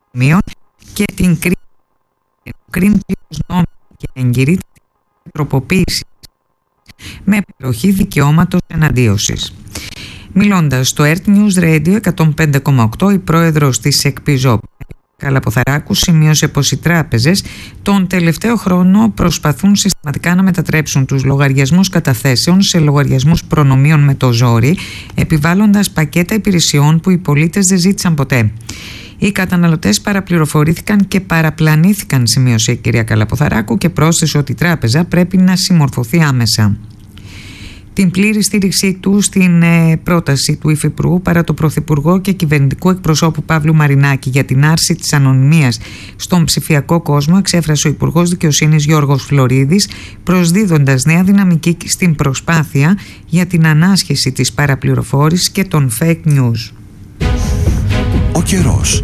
ταμείων και την κρίση νόμου και εγκυρή τροποποίηση με παροχή δικαιώματος εναντίωσης. Μιλώντας στο Earth News Radio 105,8, η πρόεδρος της ΕΚΠΙΖΟΠ Καλαποθαράκου σημείωσε πως οι τράπεζες τον τελευταίο χρόνο προσπαθούν συστηματικά να μετατρέψουν τους λογαριασμούς καταθέσεων σε λογαριασμούς προνομίων με το ζόρι, επιβάλλοντας πακέτα υπηρεσιών που οι πολίτες δεν ζήτησαν ποτέ. Οι καταναλωτές παραπληροφορήθηκαν και παραπλανήθηκαν, σημείωσε η κυρία Καλαποθαράκου, και πρόσθεσε ότι η τράπεζα πρέπει να συμμορφωθεί άμεσα. Την πλήρη στήριξή του στην πρόταση του Υφυπουργού παρά το Πρωθυπουργό και κυβερνητικού εκπροσώπου Παύλου Μαρινάκη για την άρση της ανωνυμίας στον ψηφιακό κόσμο εξέφρασε ο Υπουργός Δικαιοσύνης Γιώργος Φλωρίδης, προσδίδοντας νέα δυναμική στην προσπάθεια για την ανάσχεση της παραπληροφόρησης και των fake news. Ο καιρός.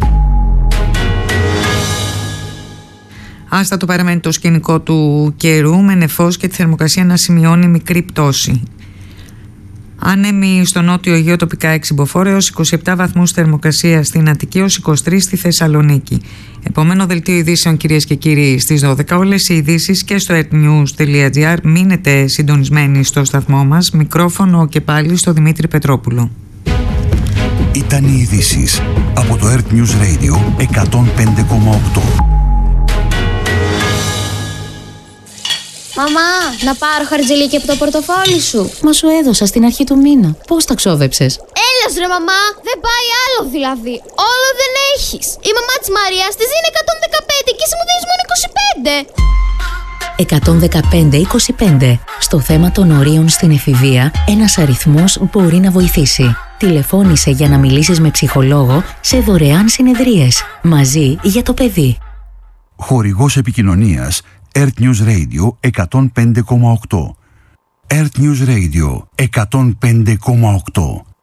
Άστατο παραμένει το σκηνικό του καιρού, με νεφός και τη θερμοκρασία να σημειώνει μικρή πτώση. Άνεμοι στο νότιο Αιγαίο τοπικά 6 μποφόρ έως 27 βαθμούς θερμοκρασία στην Αττική, έως 23 στη Θεσσαλονίκη. Επόμενο δελτίο ειδήσεων, κυρίες και κύριοι, στις 12. Όλες οι ειδήσεις και στο earthnews.gr. Μείνετε συντονισμένοι στο σταθμό μας. Μικρόφωνο και πάλι στο Δημήτρη Πετρόπουλο. Ήταν οι ειδήσεις από το Earth News Radio 105,8. Μαμά, να πάρω χαρτζηλίκι από το πορτοφόλι σου. Μα σου έδωσα στην αρχή του μήνα. Πώς τα ξόδεψες? Έλας ρε μαμά, δεν πάει άλλο δηλαδή. Όλο δεν έχεις. Η μαμά της Μαρίας της δίνει 115 και εσύ μου δίνεις μόνο 25. 115-25. Στο θέμα των ορίων στην εφηβεία, ένας αριθμός μπορεί να βοηθήσει. Τηλεφώνησε για να μιλήσεις με ψυχολόγο σε δωρεάν συνεδρίες. Μαζί για το παιδί. Χορηγός επικοινωνίας Earth News Radio 105,8. Earth News Radio 105,8.